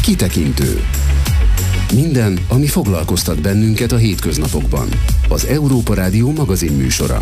Kitekintő. Minden, ami foglalkoztat bennünket a hétköznapokban. Az Európa Rádió magazinműsora.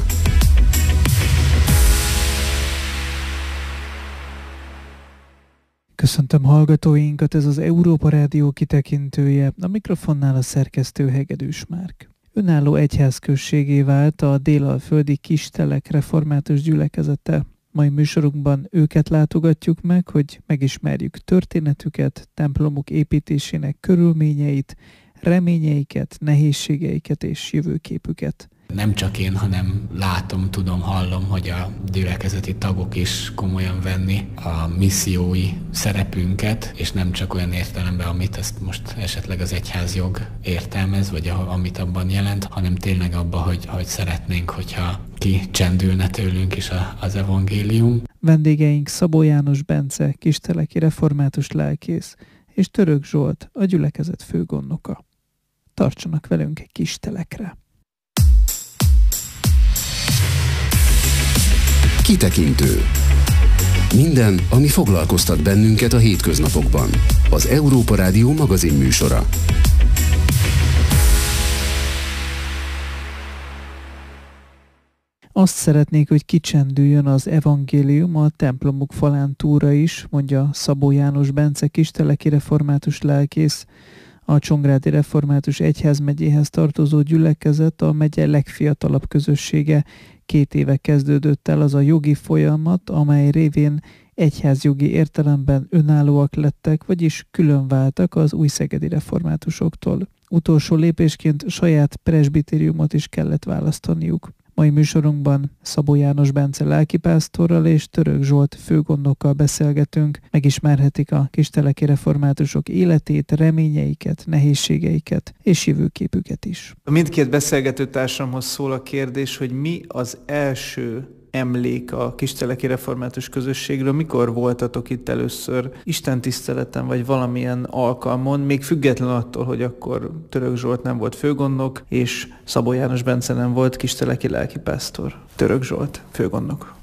Köszöntöm hallgatóinkat, ez az Európa Rádió kitekintője, a mikrofonnál a szerkesztő Hegedűs Márk. Önálló egyházközségé vált a délalföldi Kistelek református gyülekezete. Mai műsorunkban őket látogatjuk meg, hogy megismerjük történetüket, templomuk építésének körülményeit, reményeiket, nehézségeiket és jövőképüket. Nem csak én, hanem látom, tudom, hallom, hogy a gyülekezeti tagok is komolyan venni a missziói szerepünket, és nem csak olyan értelemben, amit ezt most esetleg az egyházjog értelmez, vagy amit abban jelent, hanem tényleg abban, hogy szeretnénk, hogyha kicsendülne tőlünk is az evangélium. Vendégeink Szabó János Bence, kisteleki református lelkész, és Török Zsolt, a gyülekezet főgondnoka. Tartsanak velünk egy Kistelekre! Kitekintő. Minden, ami foglalkoztat bennünket a hétköznapokban. Az Európa Rádió magazinműsora. Azt szeretnék, hogy kicsendüljön az evangélium a templomuk falán túra is, mondja Szabó János Bence, kisteleki református lelkész. A Csongrádi Református Egyházmegyéhez tartozó gyülekezet a megye legfiatalabb közössége. 2 éve kezdődött el az a jogi folyamat, amely révén egyházjogi értelemben önállóak lettek, vagyis különváltak az újszegedi reformátusoktól. Utolsó lépésként saját presbitériumot is kellett választaniuk. Mai műsorunkban Szabó János Bence lelkipásztorral és Török Zsolt főgondnokkal beszélgetünk, megismerhetik a kisteleki reformátusok életét, reményeiket, nehézségeiket és jövőképüket is. Mindkét beszélgetőtársamhoz szól a kérdés, hogy mi az első emlék a kisteleki református közösségről, mikor voltatok itt először istentiszteleten, vagy valamilyen alkalmon, még független attól, hogy akkor Török Zsolt nem volt főgondnok, és Szabó János Bence nem volt kisteleki lelkipásztor. Török Zsolt, főgondnok.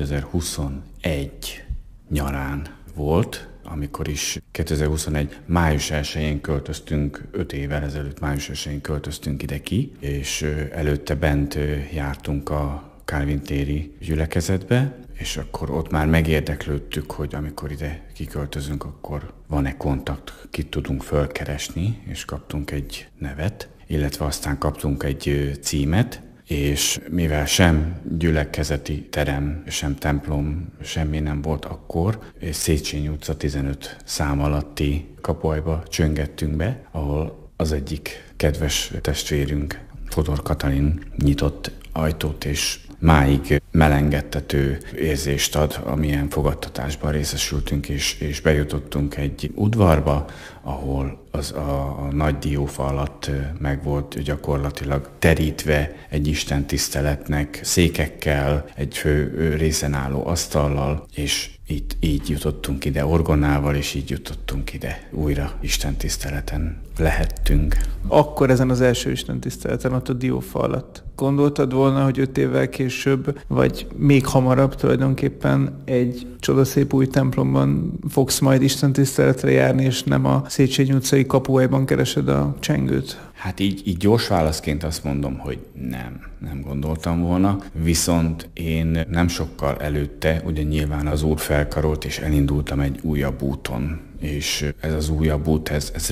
2021 nyarán volt, amikor is 2021 május 1-én költöztünk, 5 évvel ezelőtt május 1-én költöztünk ide ki, és előtte bent jártunk a Kálvin téri gyülekezetbe, és akkor ott már megérdeklődtük, hogy amikor ide kiköltözünk, akkor van-e kontakt, kit tudunk fölkeresni, és kaptunk egy nevet, illetve aztán kaptunk egy címet, és mivel sem gyülekezeti terem, sem templom, semmi nem volt akkor, és Széchenyi utca 15 szám alatti kapuajba csöngettünk be, ahol az egyik kedves testvérünk, Fodor Katalin nyitott ajtót, és máig melengettető érzést ad, amilyen fogadtatásban részesültünk, és bejutottunk egy udvarba, ahol az a nagy diófa alatt meg volt gyakorlatilag terítve egy istentiszteletnek, székekkel, egy fő részen álló asztallal, és így jutottunk ide orgonával, és így jutottunk ide újra istentiszteleten lehettünk. Akkor ezen az első istentiszteleten, ott a diófa alatt gondoltad volna, hogy 5 évvel később, vagy még hamarabb tulajdonképpen egy csodaszép új templomban fogsz majd istentiszteletre járni, és nem a Széchenyi utcai kapuajban keresed a csengőt? Hát így gyors válaszként azt mondom, hogy nem gondoltam volna, viszont én nem sokkal előtte, ugye nyilván az Úr felkarolt, és elindultam egy újabb úton. És ez az újabb út, ez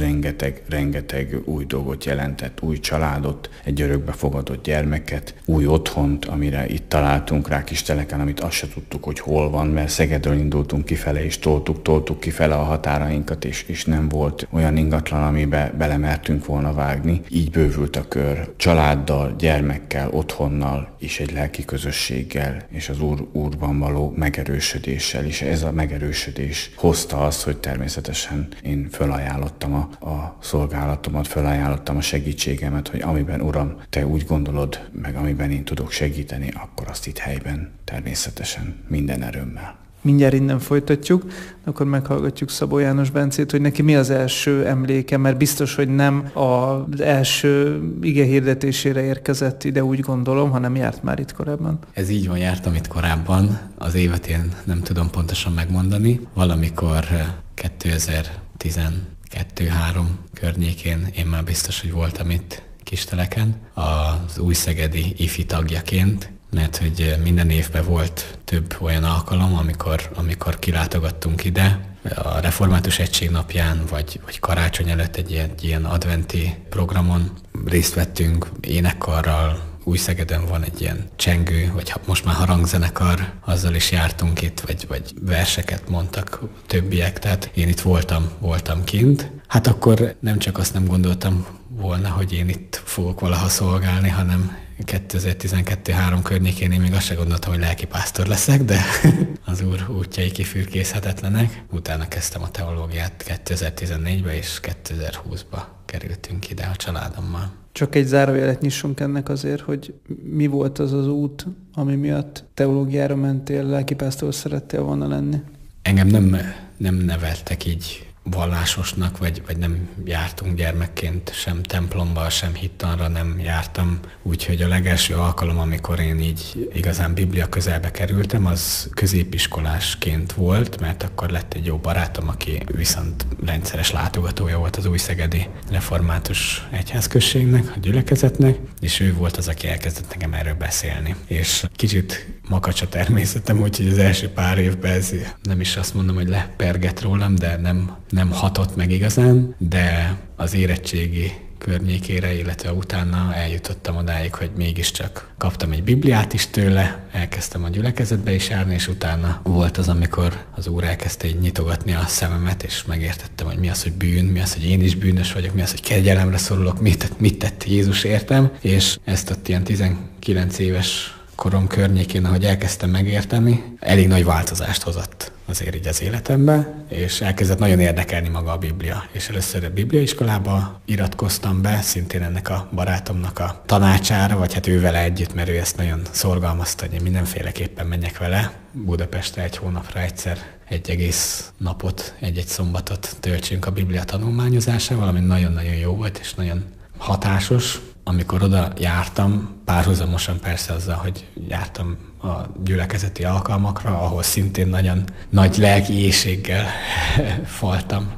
rengeteg új dolgot jelentett, új családot, egy örökbefogadott gyermeket, új otthont, amire itt találtunk rá Kisteleken, amit azt se tudtuk, hogy hol van, mert Szegedről indultunk kifele, és toltuk kifele a határainkat, és nem volt olyan ingatlan, amibe belemertünk volna vágni. Így bővült a kör, családdal, gyermekkel, otthonnal, és egy lelki közösséggel, és az Úrban való megerősödéssel, és ez a megerősödés hozta azt, hogy természetesen én fölajánlottam a szolgálatomat, fölajánlottam a segítségemet, hogy amiben, Uram, te úgy gondolod, meg amiben én tudok segíteni, akkor azt itt helyben természetesen minden erőmmel. Mindjárt innen folytatjuk, akkor meghallgatjuk Szabó János Bencét, hogy neki mi az első emléke, mert biztos, hogy nem az első ige hirdetésére érkezett ide, úgy gondolom, hanem járt már itt korábban. Ez így van, jártam itt korábban, az évet én nem tudom pontosan megmondani, valamikor 2012 2-3 környékén én már biztos, hogy voltam itt Kisteleken az újszegedi ifi tagjaként, mert hogy minden évben volt több olyan alkalom, amikor kilátogattunk ide, a Református Egység napján, vagy karácsony előtt egy ilyen adventi programon részt vettünk énekkarral. Újszegeden van egy ilyen csengő, vagy most már harangzenekar, azzal is jártunk itt, vagy verseket mondtak többiek, tehát én itt voltam kint. Hát akkor nem csak azt nem gondoltam volna, hogy én itt fogok valaha szolgálni, hanem 2012-3 környékén én még azt sem gondoltam, hogy lelkipásztor leszek, de az Úr útjai kifürkészhetetlenek. Utána kezdtem a teológiát 2014-ben, és 2020-ba kerültünk ide a családommal. Csak egy zárójelet nyissunk ennek azért, hogy mi volt az az út, ami miatt teológiára mentél, lelkipásztor szerettél volna lenni? Engem nem neveltek így vallásosnak, vagy nem jártunk gyermekként sem templomba, sem hittanra nem jártam. Úgyhogy a legelső alkalom, amikor én így igazán Biblia közelbe kerültem, az középiskolásként volt, mert akkor lett egy jó barátom, aki viszont rendszeres látogatója volt az újszegedi református egyházközségnek, a gyülekezetnek, és ő volt az, aki elkezdett nekem erről beszélni. És kicsit makacs a természetem, úgyhogy az első pár évben ez nem is azt mondom, hogy lepergett rólam, de nem hatott meg igazán, de az érettségi környékére, illetve utána eljutottam odáig, hogy mégiscsak kaptam egy Bibliát is tőle, elkezdtem a gyülekezetbe is járni, és utána volt az, amikor az Úr elkezdte így nyitogatni a szememet, és megértettem, hogy mi az, hogy bűn, mi az, hogy én is bűnös vagyok, mi az, hogy kegyelemre szorulok, mit tett Jézus értem, és ezt ott ilyen 19 éves korom környékén, ahogy elkezdtem megérteni, elég nagy változást hozott azért így az életembe, és elkezdett nagyon érdekelni maga a Biblia. És először a bibliaiskolába iratkoztam be, szintén ennek a barátomnak a tanácsára, vagy hát ő vele együtt, mert ő ezt nagyon szorgalmazta, hogy én mindenféleképpen menjek vele. Budapestre egy hónapra egyszer egy egész napot, egy szombatot töltsünk a Biblia tanulmányozásával, ami nagyon-nagyon jó volt, és nagyon hatásos. Amikor oda jártam, párhuzamosan persze azzal, hogy jártam a gyülekezeti alkalmakra, ahol szintén nagyon nagy lelki éhséggel faltam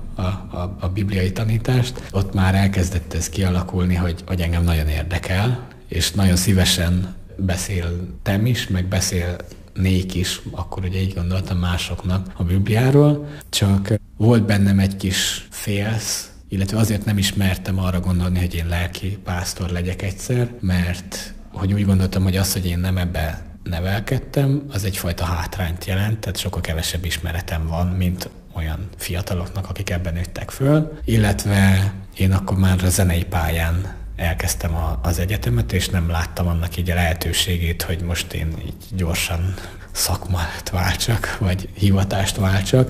a bibliai tanítást, ott már elkezdett ez kialakulni, hogy engem nagyon érdekel, és nagyon szívesen beszéltem is, meg beszélnék is, akkor ugye így gondoltam másoknak a Bibliáról, csak volt bennem egy kis félsz, illetve azért nem is mertem arra gondolni, hogy én lelki pásztor legyek egyszer, mert hogy úgy gondoltam, hogy az, hogy én nem ebbe nevelkedtem, az egyfajta hátrányt jelent, tehát sokkal kevesebb ismeretem van, mint olyan fiataloknak, akik ebben nőttek föl, illetve én akkor már a zenei pályán elkezdtem az egyetemet, és nem láttam annak így a lehetőségét, hogy most én így gyorsan szakmát váltsak, vagy hivatást váltsak.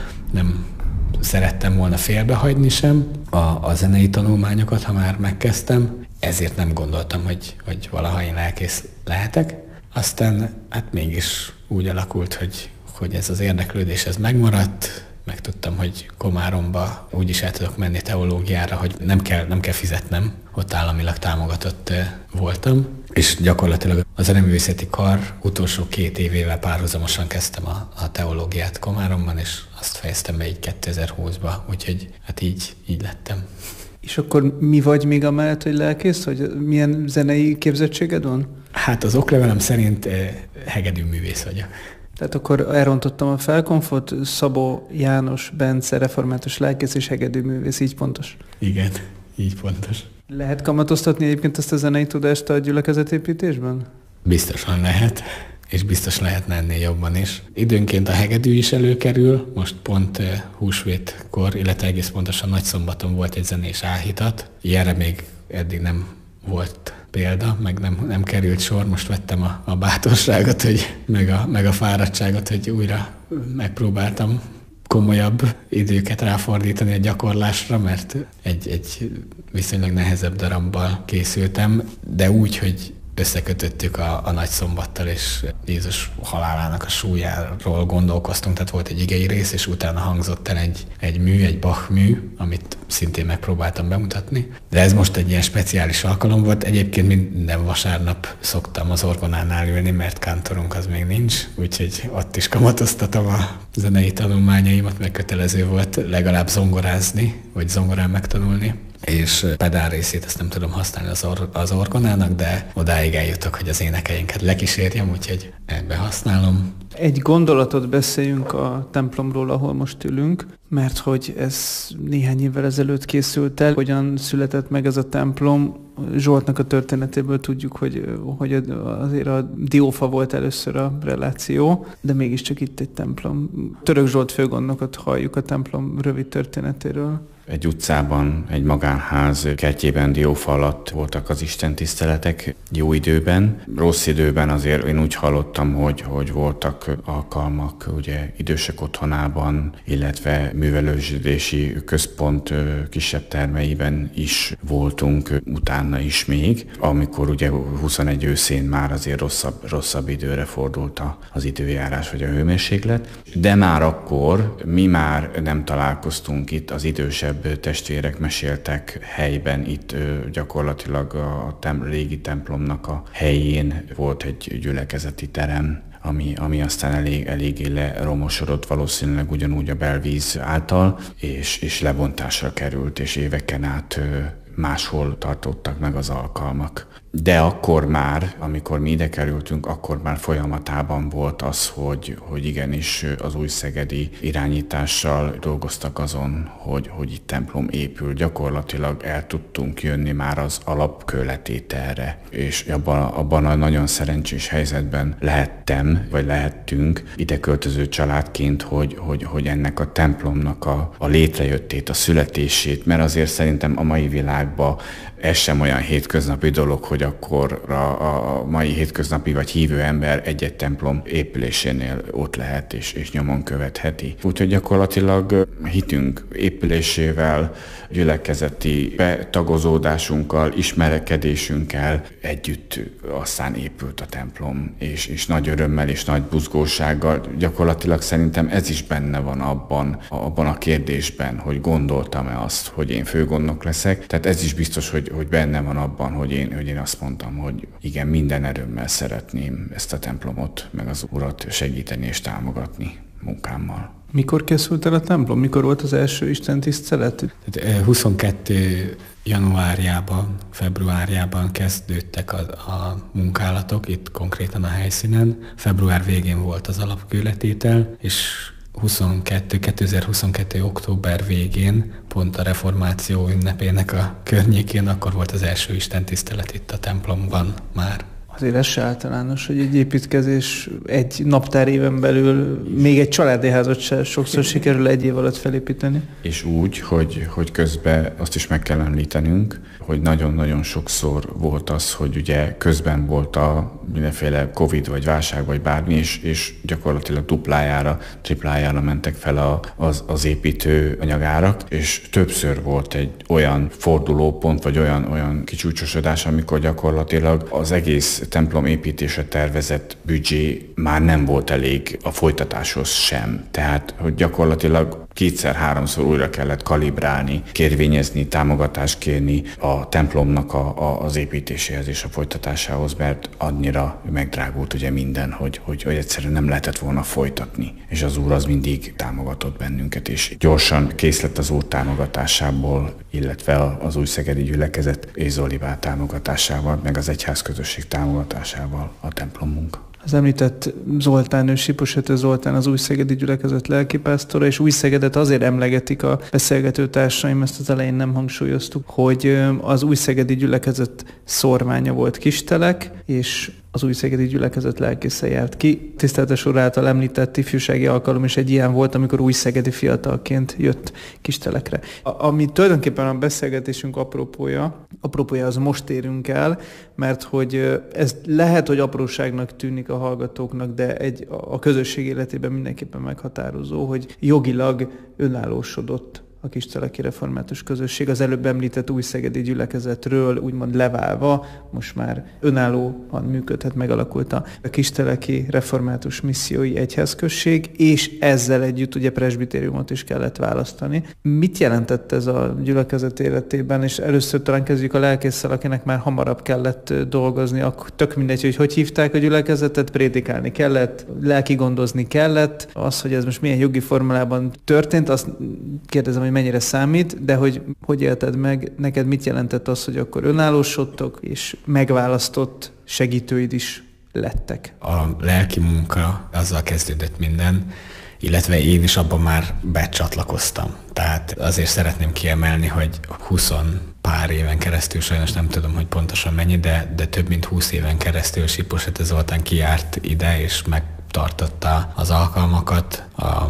Nem szerettem volna félbehagyni sem a zenei tanulmányokat, ha már megkezdtem. Ezért nem gondoltam, hogy valaha én lelkész lehetek. Aztán hát mégis úgy alakult, hogy ez az érdeklődés ez megmaradt. Megtudtam, hogy Komáromba úgyis el tudok menni teológiára, hogy nem kell fizetnem. Ott államilag támogatott voltam. És gyakorlatilag a zeneművészeti kar utolsó 2 évével párhuzamosan kezdtem a teológiát Komáromban, és azt fejeztem be így 2020-ba, úgyhogy hát így lettem. És akkor mi vagy még amellett, hogy lelkész, hogy milyen zenei képzettséged van? Hát az oklevelem szerint hegedűművész vagyok. Tehát akkor elrontottam a felkonfot, Szabó János Bence református lelkész és hegedűművész, így pontos? Igen, így pontos. Lehet kamatoztatni egyébként ezt a zenei tudást a gyülekezetépítésben? Biztosan lehet, és biztos lehetne ennél jobban is. Időnként a hegedű is előkerül, most pont húsvétkor, illetve egész pontosan Nagyszombaton volt egy zenés áhítat. Ilyenre még eddig nem volt példa, meg nem került sor, most vettem a bátorságot, meg a fáradtságot, hogy újra megpróbáltam komolyabb időket ráfordítani a gyakorlásra, mert egy viszonylag nehezebb darabbal készültem, de úgy, hogy összekötöttük a Nagyszombattal, és Jézus halálának a súlyáról gondolkoztunk, tehát volt egy igei rész, és utána hangzott el egy Bach mű, amit szintén megpróbáltam bemutatni. De ez most egy ilyen speciális alkalom volt. Egyébként minden vasárnap szoktam az orgonánál ülni, mert kántorunk az még nincs, úgyhogy ott is kamatoztatom a zenei tanulmányaimat, meg kötelező volt legalább zongorázni, vagy zongorán megtanulni. És pedál részét ezt nem tudom használni az orgonának, de odáig eljutok, hogy az énekeinket lekísérjem, úgyhogy ebbe használom. Egy gondolatot beszéljünk a templomról, ahol most ülünk, mert hogy ez néhány évvel ezelőtt készült el. Hogyan született meg ez a templom? Zsoltnak a történetéből tudjuk, hogy azért a diófa volt először a reláció, de mégiscsak itt egy templom. Török Zsolt főgondnokot halljuk a templom rövid történetéről. Egy utcában, egy magánház kertjében diófa alatt voltak az istentiszteletek jó időben. Rossz időben azért én úgy hallottam, hogy voltak alkalmak, ugye idősek otthonában, illetve művelődési központ kisebb termeiben is voltunk, utána is még, amikor ugye 21 őszén már azért rosszabb időre fordult az időjárás vagy a hőmérséklet, de már akkor mi már nem találkoztunk itt, az idősebb testvérek meséltek helyben, itt gyakorlatilag a régi templomnak a helyén volt egy gyülekezeti terem, ami aztán eléggé leromosodott, valószínűleg ugyanúgy a belvíz által, és lebontásra került, és éveken át máshol tartottak meg az alkalmak. De akkor már, amikor mi ide kerültünk, akkor már folyamatában volt az, hogy igenis az újszegedi irányítással dolgoztak azon, hogy itt templom épül. Gyakorlatilag el tudtunk jönni már az alapkőletételre, és abban a nagyon szerencsés helyzetben lehettünk ide költöző családként, hogy ennek a templomnak a létrejöttét, a születését, mert azért szerintem a mai világban ez sem olyan hétköznapi dolog, hogy akkor a mai hétköznapi vagy hívő ember egy-egy templom épülésénél ott lehet és nyomon követheti. Úgyhogy gyakorlatilag hitünk épülésével, gyülekezeti betagozódásunkkal, ismerekedésünkkel együtt aztán épült a templom, és nagy örömmel és nagy buzgósággal. Gyakorlatilag szerintem ez is benne van abban a kérdésben, hogy gondoltam-e azt, hogy én főgondnok leszek. Tehát ez is biztos, hogy benne van abban, hogy én azt mondtam, hogy igen, minden erőmmel szeretném ezt a templomot, meg az Urat segíteni és támogatni munkámmal. Mikor készült el a templom? Mikor volt az első istentisztelet? 22 januárjában, februárjában kezdődtek a munkálatok, itt konkrétan a helyszínen. Február végén volt az alapkőletétel, és 2022. október végén, pont a reformáció ünnepének a környékén, akkor volt az első istentisztelet itt a templomban már. Azért ez se általános, hogy egy építkezés egy naptáréven belül még egy családi házat se sokszor sikerül egy év alatt felépíteni. És úgy, hogy közben azt is meg kell említenünk, hogy nagyon-nagyon sokszor volt az, hogy ugye közben volt a mindenféle Covid vagy válság vagy bármi, és gyakorlatilag duplájára, triplájára mentek fel az építő anyagárak, és többször volt egy olyan fordulópont, vagy olyan kicsúcsosodás, amikor gyakorlatilag az egész templom építése tervezett büdzsé már nem volt elég a folytatáshoz sem. Tehát, hogy gyakorlatilag kétszer-háromszor újra kellett kalibrálni, kérvényezni, támogatást kérni a templomnak az építéséhez és a folytatásához, mert annyira megdrágult ugye minden, hogy egyszerűen nem lehetett volna folytatni. És az Úr az mindig támogatott bennünket, és gyorsan kész lett az Úr támogatásából, illetve az újszegedi gyülekezet és Zolibár támogatásával, meg az egyházközösség támogatásával a templomunk. Az említett Zoltán, ő Siposető Zoltán, az újszegedi gyülekezet lelkipásztora, és Újszegedet azért emlegetik a beszélgető társaim, ezt az elején nem hangsúlyoztuk, hogy az újszegedi gyülekezet szormánya volt Kistelek, és az újszegedi gyülekezet lelkésze járt ki. Tiszteletes úr által említett ifjúsági alkalom is egy ilyen volt, amikor újszegedi fiatalként jött Kistelekre. Ami tulajdonképpen a beszélgetésünk apropója az most érünk el, mert hogy ez lehet, hogy apróságnak tűnik a hallgatóknak, de a közösség életében mindenképpen meghatározó, hogy jogilag önállósodott a Kisteleki Református Közösség, az előbb említett újszegedi gyülekezetről úgymond leválva, most már önállóan működhet, megalakult a Kisteleki Református Missziói Egyházközség, és ezzel együtt ugye presbitériumot is kellett választani. Mit jelentett ez a gyülekezet életében, és először talán kezdjük a lelkésszel, akinek már hamarabb kellett dolgozni, akkor tök mindegy, hogy hívták a gyülekezetet, prédikálni kellett, lelki gondozni kellett. Az, hogy ez most milyen jogi formulában történt, azt kérdezem, hogy mennyire számít, de hogy élted meg, neked mit jelentett az, hogy akkor önállósodtok, és megválasztott segítőid is lettek? A lelki munka, azzal kezdődött minden, illetve én is abban már becsatlakoztam. Tehát azért szeretném kiemelni, hogy 20 pár éven keresztül, sajnos nem tudom, hogy pontosan mennyi, de több mint 20 éven keresztül Siposete Zoltán kijárt ide, és megtartotta az alkalmakat,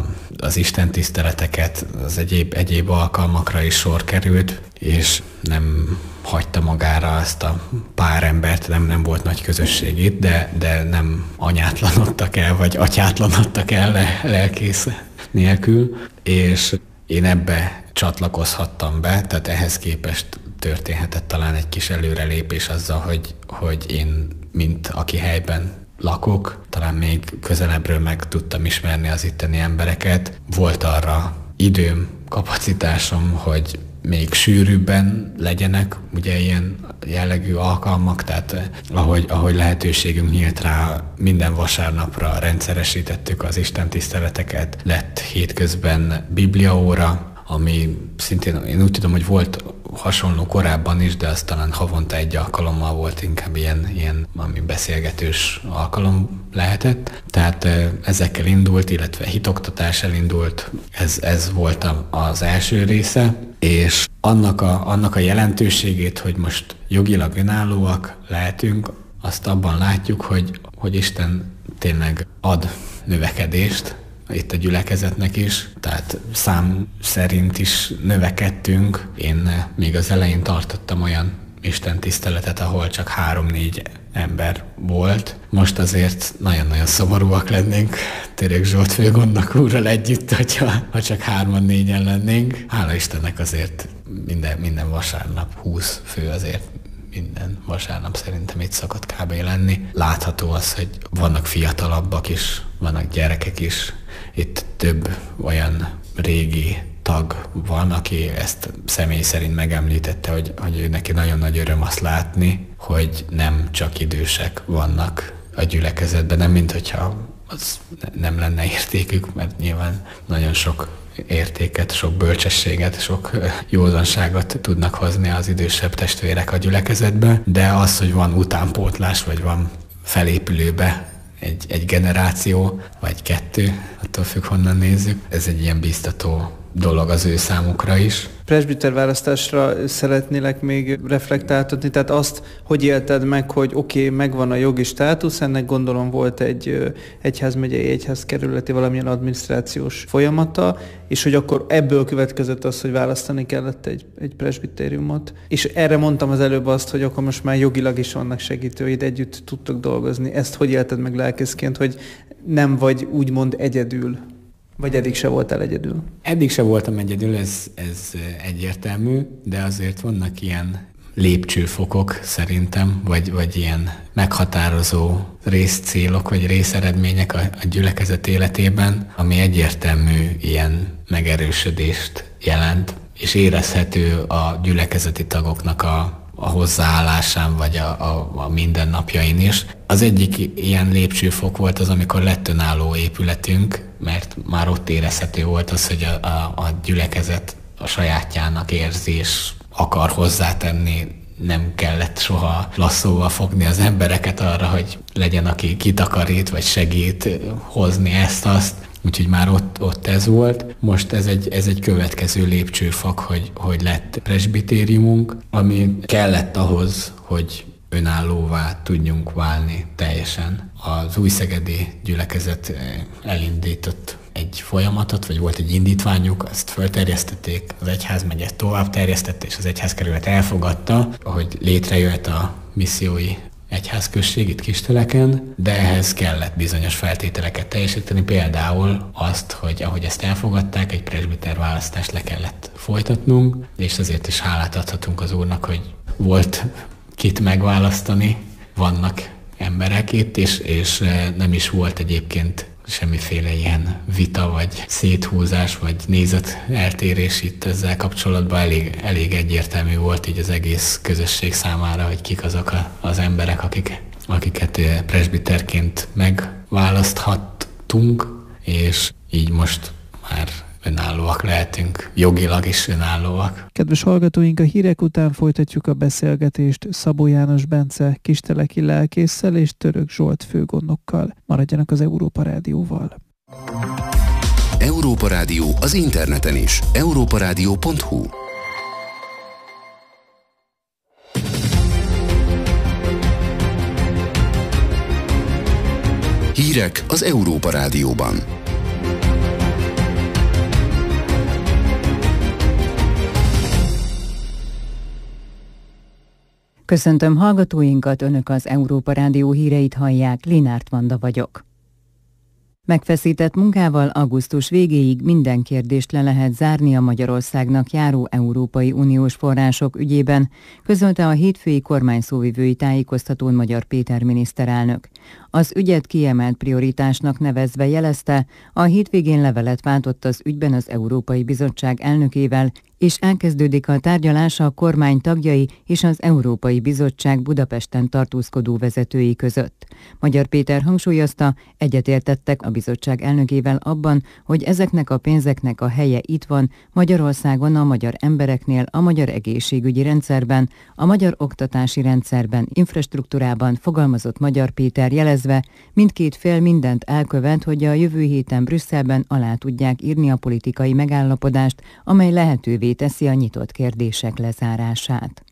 az istentiszteleteket, az egyéb alkalmakra is sor került, és nem hagyta magára azt a pár embert, nem volt nagy közösség itt, de nem anyátlanodtak el, vagy atyátlanodtak el lelkész nélkül, és én ebbe csatlakozhattam be, tehát ehhez képest történhetett talán egy kis előrelépés azzal, hogy én, mint aki helyben lakok, talán még közelebbről meg tudtam ismerni az itteni embereket. Volt arra időm, kapacitásom, hogy még sűrűbben legyenek ugye ilyen jellegű alkalmak, tehát ahogy lehetőségünk nyílt rá, minden vasárnapra rendszeresítettük az istentiszteleteket, lett hétközben bibliaóra, ami szintén én úgy tudom, hogy volt hasonló korábban is, de az talán havonta egy alkalommal volt, inkább ilyen ami beszélgetős alkalom lehetett. Tehát ezekkel indult, illetve hitoktatás elindult, ez volt az első része, és annak a jelentőségét, hogy most jogilag önállóak lehetünk, azt abban látjuk, hogy Isten tényleg ad növekedést, itt a gyülekezetnek is, tehát szám szerint is növekedtünk. Én még az elején tartottam olyan istentiszteletet, ahol csak 3-4 ember volt. Most azért nagyon-nagyon szomorúak lennénk Török Zsolt főgondnok úrral együtt, ha csak 3-4-en lennénk. Hála Istennek azért minden vasárnap 20 fő azért minden vasárnap szerintem itt szokott kb. Lenni. Látható az, hogy vannak fiatalabbak is, vannak gyerekek is. Itt több olyan régi tag van, aki ezt személy szerint megemlítette, hogy neki nagyon nagy öröm azt látni, hogy nem csak idősek vannak a gyülekezetben, nem minthogyha az nem lenne értékük, mert nyilván nagyon sok értéket, sok bölcsességet, sok józanságot tudnak hozni az idősebb testvérek a gyülekezetbe, de az, hogy van utánpótlás, vagy van felépülőbe egy generáció, vagy 2, attól függ, honnan nézzük, ez egy ilyen biztató dolog az ő számukra is. Presbiter választásra szeretnélek még reflektáltatni, tehát azt, hogy élted meg, hogy oké, megvan a jogi státusz, ennek gondolom volt egy egyházmegyei, egyházkerületi valamilyen adminisztrációs folyamata, és hogy akkor ebből következett az, hogy választani kellett egy presbitériumot. És erre mondtam az előbb azt, hogy akkor most már jogilag is vannak segítőid, együtt tudtok dolgozni. Ezt hogy élted meg lelkészként, hogy nem vagy úgymond egyedül? Vagy eddig se voltál egyedül? Eddig se voltam egyedül, ez egyértelmű, de azért vannak ilyen lépcsőfokok szerintem, vagy ilyen meghatározó részcélok, vagy részeredmények a gyülekezet életében, ami egyértelmű ilyen megerősödést jelent, és érezhető a gyülekezeti tagoknak a hozzáállásán, vagy a mindennapjain is. Az egyik ilyen lépcsőfok volt az, amikor lett önálló épületünk, mert már ott érezhető volt az, hogy a gyülekezet a sajátjának érzi, és akar hozzátenni, nem kellett soha lasszóval fogni az embereket arra, hogy legyen, aki kitakarít, vagy segít hozni ezt-azt. Úgyhogy már ott ez volt. Most ez egy következő lépcsőfok, hogy lett presbitériumunk, ami kellett ahhoz, hogy önállóvá tudjunk válni teljesen. Az újszegedi gyülekezet elindított egy folyamatot, vagy volt egy indítványuk, azt fölterjesztették, az egyházmegye tovább terjesztette, és az egyházkerület elfogadta, hogy létrejött a missziói egyházközség itt Kisteleken, de ehhez kellett bizonyos feltételeket teljesíteni, például azt, hogy ahogy ezt elfogadták, egy presbiter választást le kellett folytatnunk, és azért is hálát adhatunk az Úrnak, hogy volt kit megválasztani, vannak emberek itt, és nem is volt egyébként semmiféle ilyen vita, vagy széthúzás, vagy nézeteltérés itt ezzel kapcsolatban. Elég egyértelmű volt így az egész közösség számára, hogy kik azok az emberek, akiket presbiterként megválaszthattunk, és így most már önállóak lehetünk, jogilag is önállóak. Kedves hallgatóink, a hírek után folytatjuk a beszélgetést Szabó János Bence kisteleki lelkésszel és Török Zsolt főgondnokkal. Maradjanak az Európa Rádióval. Európa Rádió az interneten is. europaradio.hu. Hírek az Európa Rádióban. Köszöntöm hallgatóinkat, Önök az Európa Rádió híreit hallják, Linárt Vanda vagyok. Megfeszített munkával augusztus végéig minden kérdést le lehet zárni a Magyarországnak járó Európai Uniós források ügyében, közölte a hétfői kormányszóvivői tájékoztatón Magyar Péter miniszterelnök. Az ügyet kiemelt prioritásnak nevezve jelezte, a hétvégén levelet váltott az ügyben az Európai Bizottság elnökével, és elkezdődik a tárgyalás a kormány tagjai és az Európai Bizottság Budapesten tartózkodó vezetői között. Magyar Péter hangsúlyozta, egyetértettek a bizottság elnökével abban, hogy ezeknek a pénzeknek a helye itt van, Magyarországon, a magyar embereknél, a magyar egészségügyi rendszerben, a magyar oktatási rendszerben, infrastruktúrában, fogalmazott Magyar Péter, jelezve, mindkét fél mindent elkövet, hogy a jövő héten Brüsszelben alá tudják írni a politikai megállapodást, amely lehetővé teszi a nyitott kérdések lezárását.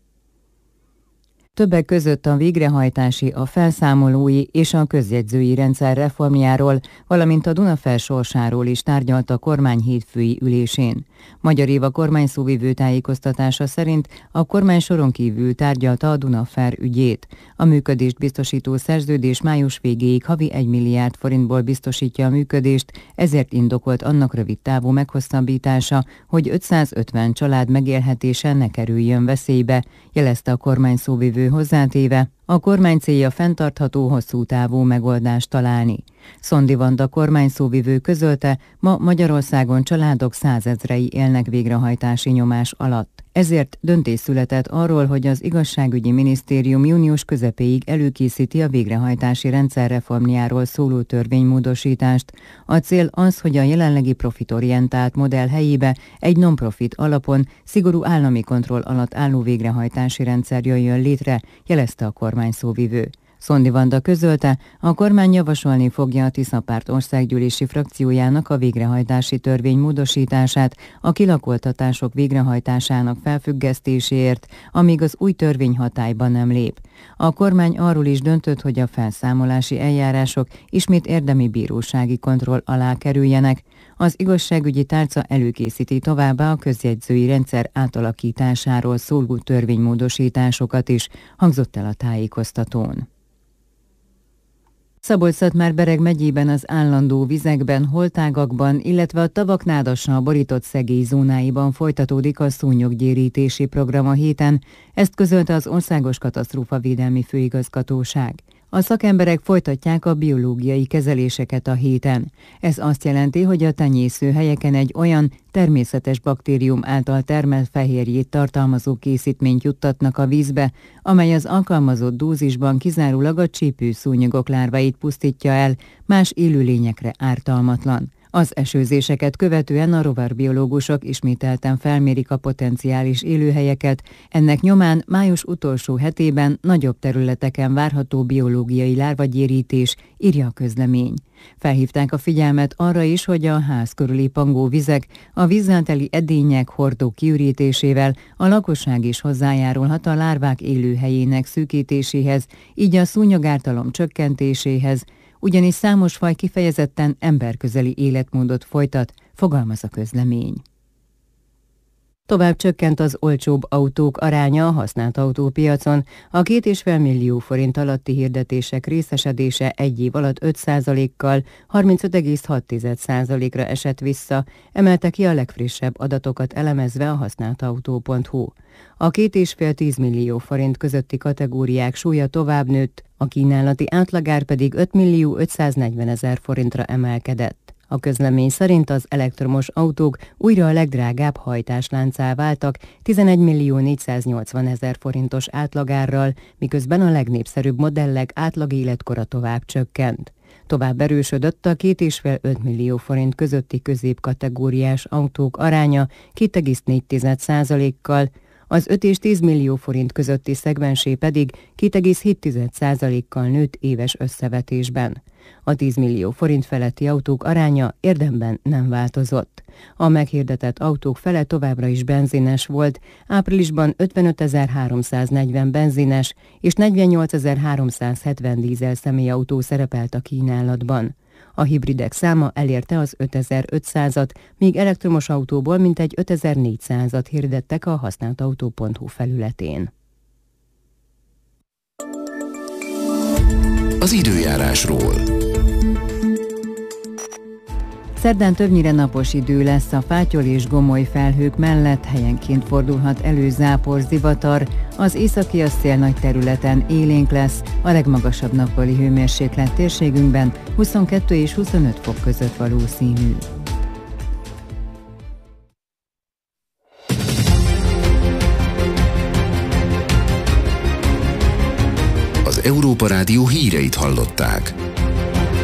Többek között a végrehajtási, a felszámolói és a közjegyzői rendszer reformjáról, valamint a Dunafer sorsáról is tárgyalt a kormány hétfői ülésén. Magyar Éva kormányszóvivő tájékoztatása szerint a kormány soron kívül tárgyalta a Dunafer ügyét. A működést biztosító szerződés május végéig havi 1 milliárd forintból biztosítja a működést, ezért indokolt annak rövid távú meghosszabbítása, hogy 550 család megélhetése ne kerüljön veszélybe, jelezte a kormányszóvivő hozzátéve, a kormány célja fenntartható, hosszú távú megoldást találni. Szondi Vanda kormányszóvivő közölte, ma Magyarországon családok százezrei élnek végrehajtási nyomás alatt. Ezért döntés született arról, hogy az igazságügyi minisztérium június közepéig előkészíti a végrehajtási rendszer reformjáról szóló törvénymódosítást. A cél az, hogy a jelenlegi profitorientált modell helyébe egy non-profit alapon, szigorú állami kontroll alatt álló végrehajtási rendszer jöjjön létre, jelezte a kormányszóvivő. Szondi Vanda közölte, a kormány javasolni fogja a Tiszapárt országgyűlési frakciójának a végrehajtási törvény módosítását a kilakoltatások végrehajtásának felfüggesztéséért, amíg az új törvény hatályba nem lép. A kormány arról is döntött, hogy a felszámolási eljárások ismét érdemi bírósági kontroll alá kerüljenek. Az igazságügyi tárca előkészíti továbbá a közjegyzői rendszer átalakításáról szóló törvénymódosításokat is, hangzott el a tájékoztatón. Szabolcs-Szatmár-Bereg megyében az állandó vizekben, holtágakban, illetve a tavak nádassal borított szegély zónáiban folytatódik a szúnyoggyérítési program a héten, ezt közölte az Országos Katasztrófavédelmi Főigazgatóság. A szakemberek folytatják a biológiai kezeléseket a héten. Ez azt jelenti, hogy a tenyészőhelyeken egy olyan természetes baktérium által termelt fehérjét tartalmazó készítményt juttatnak a vízbe, amely az alkalmazott dózisban kizárólag a csípőszúnyogok lárváit pusztítja el, más élőlényekre ártalmatlan. Az esőzéseket követően a rovarbiológusok ismételten felmérik a potenciális élőhelyeket, ennek nyomán május utolsó hetében nagyobb területeken várható biológiai lárvagyérítés, írja a közlemény. Felhívták a figyelmet arra is, hogy a ház körüli pangóvizek, a vízzel teli edények, hordók kiürítésével a lakosság is hozzájárulhat a lárvák élőhelyének szűkítéséhez, így a szúnyogártalom csökkentéséhez, ugyanis számos faj kifejezetten emberközeli életmódot folytat, fogalmaz a közlemény. Tovább csökkent az olcsóbb autók aránya a használt autópiacon, a 2,5 millió forint alatti hirdetések részesedése egy év alatt 5%-kal 35,6%-ra esett vissza, emelte ki a legfrissebb adatokat elemezve a használtautó.hu. A 2,5-10 millió forint közötti kategóriák súlya tovább nőtt, a kínálati átlagár pedig 5 millió 540 ezer forintra emelkedett. A közlemény szerint az elektromos autók újra a legdrágább hajtásláncá váltak 11 millió 480 ezer forintos átlagárral, miközben a legnépszerűbb modellek átlag életkora tovább csökkent. Tovább erősödött a 2,5-5 millió forint közötti középkategóriás autók aránya 2,4%-kal, az 5 és 10 millió forint közötti szegmensé pedig 2,7%-kal nőtt éves összevetésben. A 10 millió forint feletti autók aránya érdemben nem változott. A meghirdetett autók fele továbbra is benzines volt, áprilisban 55.340 benzines és 48.370 dízel személyautó szerepelt a kínálatban. A hibridek száma elérte az 5500-at, míg elektromos autóból mintegy 5400-at hirdettek a használtautó.hu felületén. Az időjárásról. Szerdán többnyire napos idő lesz, a fátyol és gomoly felhők mellett helyenként fordulhat elő zápor, zivatar, az északi szél nagy területen élénk lesz, a legmagasabb nappali hőmérséklet térségünkben 22 és 25 fok között valószínű. Az Európa Rádió híreit hallották.